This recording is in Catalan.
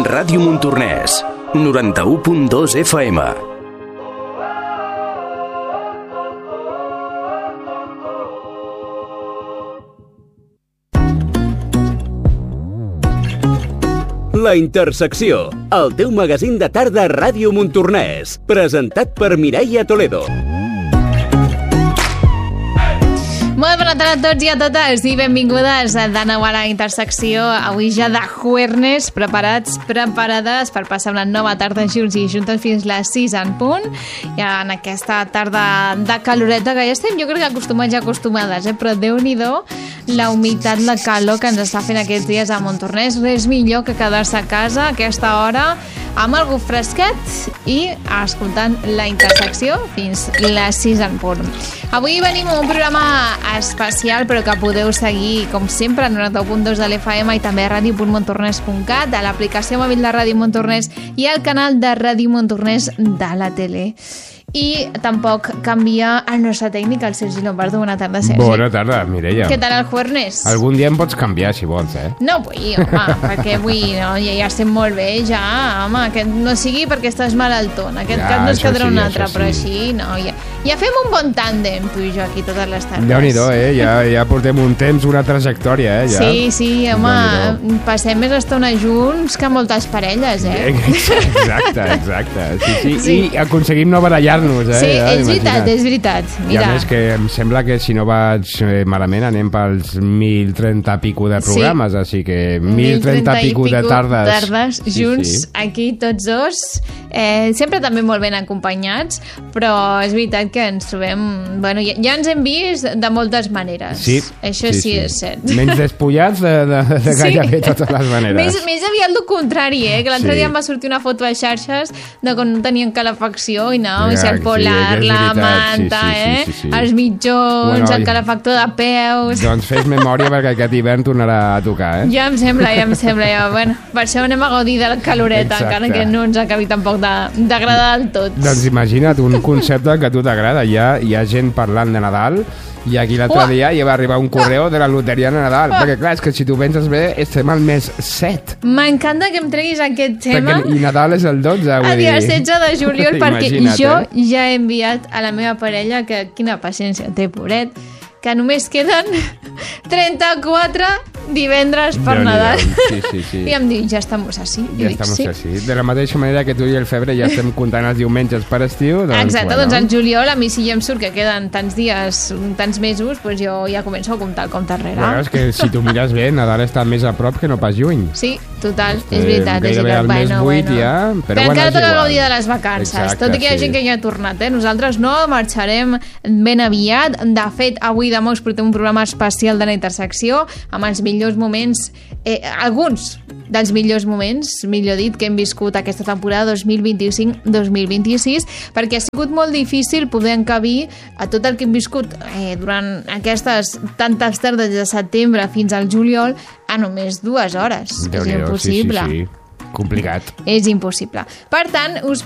Ràdio Montornès, 91.2 FM. La Intersecció, el teu magazín de tarda a Ràdio Montornès, presentat per Mireia Toledo. Molt bona tarda a tots i a totes i benvingudes de nou a la Intersecció. Avui ja de jueves, preparades per passar una nova tarda junts i juntes fins les 6 en punt. Ja en aquesta tarda de caloreta que ja estem, jo crec que acostumats i acostumades, però Déu-n'hi-do la humitat, la calor que ens està fent aquests dies a Montornès. Res millor que quedar-se a casa a aquesta hora amb algú fresquet i escoltant la Intersecció fins les 6 en punt. Avui venim amb un programa especial, però que podeu seguir, com sempre, a 91.2 de l'FM i també a radio.montornès.cat, a l'aplicació mòbil de Ràdio Montornès i al canal de Ràdio Montornès de la tele. I tampoc canvia el nostre tècnic, el Sergi Lombardo. Bona tarda, Sergi. Bona tarda, Mireia. Què tal el jueves? Algun dia em pots canviar, si vols, No vull, home, perquè avui no, ja estem molt bé, ja, home, que no sigui perquè estàs malaltó. En aquest cas no es quedarà un altre, però així, no, ja fem un bon tàndem, tu i jo, aquí totes les tardes. Déu-n'hi-do, ja portem un temps, una trajectòria, ja. Sí, home, passem més estona junts que moltes parelles, Exacte. Sí. I aconseguim no barallar-nos, Sí, és veritat. Mira. I a més que em sembla que si no vaig malament anem pels 1.030 pico de programes, així que 1.030 pico de tardes junts aquí tots dos, sempre també molt ben acompanyats, però és veritat que ens trobem, bueno, ja ens hem vist de moltes maneres. Això sí és cert. Menys despullats de gairebé totes les maneres. Més aviat el contrari, que l'altre dia em va sortir una foto a xarxes de quan no tenien calefacció i no, el polar, la manta, els mitjons, el calefactor de peus... Doncs fes memòria perquè aquest hivern tornarà a tocar, Ja em sembla. Bueno, per això anem a gaudir de la caloreta, encara que no ens acabi tampoc d'agradar del tot. Doncs imagina't un concepte que a tu t'agrada. Hi ha gent parlant de Nadal i aquí l'altre dia ja va arribar un correu de la loteria de Nadal, perquè clar, és que si tu penses bé estem al mes 7. M'encanta que em treguis aquest tema. I Nadal és el 12, el dia 16 de juliol, perquè jo ja he enviat a la meva parella, que quina paciència té, pobret, que només queden 34 divendres per Nadal. Sí. I em diu, ja estamos así. De la mateixa manera que tu i el Febre ja estem comptant els diumenges per estiu. Exacte, doncs en juliol, a mi si ja em surt que queden tants dies, tants mesos, doncs jo ja començo a comptar el compte enrere. Bueno, és que si tu mires bé, Nadal està més a prop que no pas juny. Sí, total, és veritat. Gairebé al mes 8 ja, però encara toca gaudir de les vacances, tot i que hi ha gent que ja ha tornat. Nosaltres no, marxarem ben aviat. De fet, avui demà us portem un programa especial de la Intersecció amb els millors moments, alguns dels millors moments, millor dit, que hem viscut aquesta temporada 2025-2026, perquè ha sigut molt difícil poder encabir a tot el que hem viscut durant aquestes tantes tardes de setembre fins al juliol a només 2 hores. És impossible. Sí. Complicat. És impossible. Per tant, us